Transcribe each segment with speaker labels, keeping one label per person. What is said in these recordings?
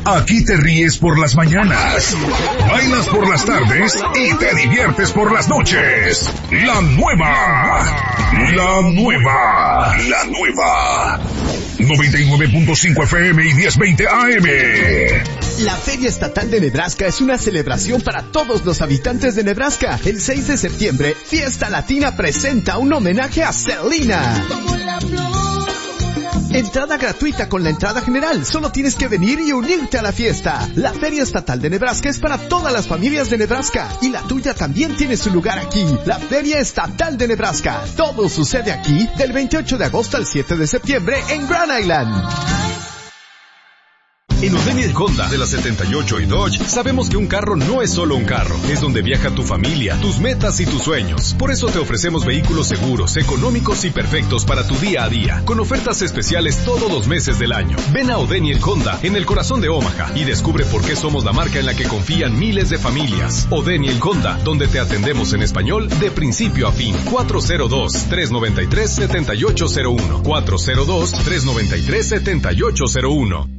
Speaker 1: Aquí te ríes por las mañanas, bailas por las tardes y te diviertes por las noches. La nueva 99.5 FM y 1020 AM.
Speaker 2: La Feria Estatal de Nebraska es una celebración para todos los habitantes de Nebraska. El 6 de septiembre, Fiesta Latina presenta un homenaje a Selena. Entrada gratuita con la entrada general. Solo tienes que venir y unirte a la fiesta. La Feria Estatal de Nebraska es para todas las familias de Nebraska. Y la tuya también tiene su lugar aquí. La Feria Estatal de Nebraska. Todo sucede aquí del 28 de agosto al 7 de septiembre en Grand Island.
Speaker 3: En O'Daniel Honda de la 78 y Dodge sabemos que un carro no es solo un carro, es donde viaja tu familia, tus metas y tus sueños. Por eso te ofrecemos vehículos seguros, económicos y perfectos para tu día a día, con ofertas especiales todos los meses del año. Ven a O'Daniel Honda en el corazón de Omaha y descubre por qué somos la marca en la que confían miles de familias. O'Daniel Honda, donde te atendemos en español de principio a fin. 402-393-7801. 402-393-7801.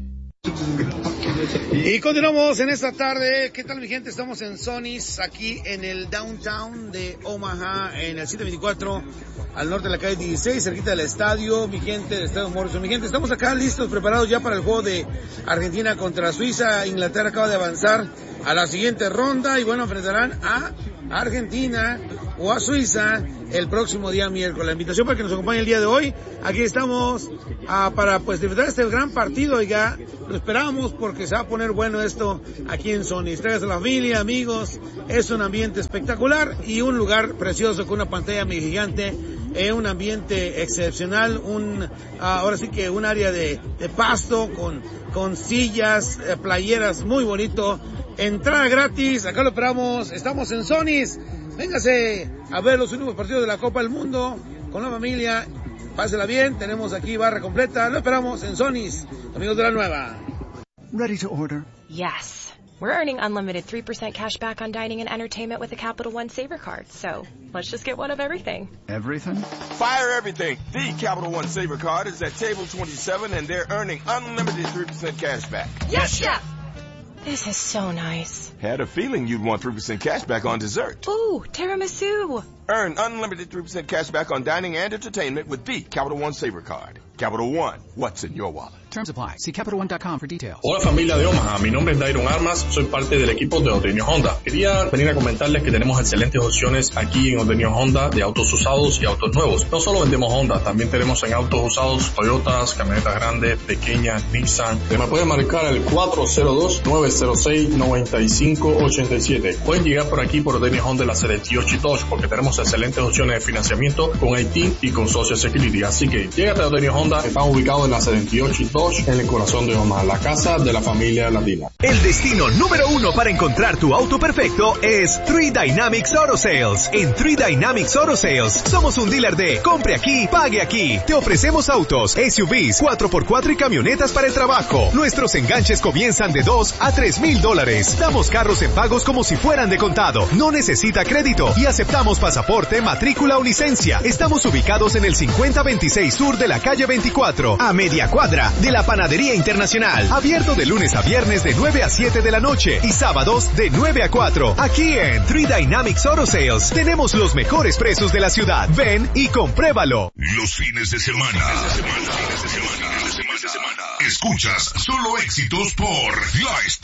Speaker 4: Y continuamos en esta tarde. ¿Qué tal, mi gente? Estamos en Sonny's, aquí en el downtown de Omaha, en el 724, al norte de la calle 16, cerquita del estadio, mi gente, del estadio Morrison. Mi gente, estamos acá listos, preparados ya para el juego de Argentina contra Suiza. Inglaterra acaba de avanzar a la siguiente ronda y bueno, enfrentarán a Argentina o a Suiza el próximo día miércoles. La invitación para que nos acompañe el día de hoy. Aquí estamos para pues disfrutar este gran partido. Oiga, lo esperamos porque se va a poner bueno esto aquí en Sonny's. Traigas a la familia, amigos. Es un ambiente espectacular y un lugar precioso con una pantalla muy gigante. Un ambiente excepcional, ahora sí que un área de pasto con sillas, playeras, muy bonito. Entrada gratis, acá lo esperamos. Estamos en Sonny's. Véngase a ver los últimos partidos de la Copa del Mundo con la familia. Pásela bien, tenemos aquí barra completa. Lo esperamos en Sonny's, amigos de la nueva.
Speaker 5: Ready to order?
Speaker 6: Yes. We're earning unlimited 3% cash back on dining and entertainment with the Capital One Saver Card. So let's just get one of everything.
Speaker 5: Everything?
Speaker 7: Fire everything. The Capital One Saver Card is at table 27 and they're earning unlimited 3% cash back.
Speaker 6: Yes, Chef! This is so nice.
Speaker 7: Had a feeling you'd want 3% cash back on dessert.
Speaker 6: Ooh, tiramisu.
Speaker 7: Earn unlimited 3% cash back on dining and entertainment with the Capital One Saver Card. Capital One, what's in your wallet?
Speaker 5: Terms apply. See CapitalOne.com for details.
Speaker 8: Hola familia de Omaha, mi nombre es Dairon Armas, soy parte del equipo de O'Daniel Honda. Quería venir a comentarles que tenemos excelentes opciones aquí en O'Daniel Honda de autos usados y autos nuevos. No solo vendemos Honda, también tenemos en autos usados Toyotas, camionetas grandes, pequeñas, Nissan. Me pueden marcar al 402-906-9587. Pueden llegar por aquí por O'Daniel Honda de la 78 y Dodge porque tenemos excelentes opciones de financiamiento con Haití y con Social Security. Así que llégate a O'Daniel Honda, que están ubicados en la 78 y Dodge en el corazón de Omaha, la casa de la familia latina.
Speaker 9: El destino número uno para encontrar tu auto perfecto es 3 Dynamics Auto Sales. En 3 Dynamics Auto Sales somos un dealer de compre aquí, pague aquí. Te ofrecemos autos, SUVs, 4x4 y camionetas para el trabajo. Nuestros enganches comienzan de $2,000 a $3,000. Damos carros en pagos como si fueran de contado. No necesita crédito y aceptamos pasaporte, matrícula o licencia. Estamos ubicados en el 5026 sur de la calle 24, a media cuadra de la Panadería Internacional. Abierto de lunes a viernes de 9 a 7 de la noche y sábados de 9 a 4. Aquí en 3 Dynamics Auto Sales tenemos los mejores precios de la ciudad. Ven y compruébalo.
Speaker 1: Los fines de semana. Escuchas solo éxitos por La